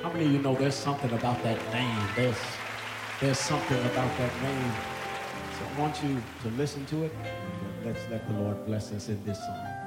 How many of you know there's something about that name? There's something about that name. So I want you to listen to it. Let's let the Lord bless us in this song.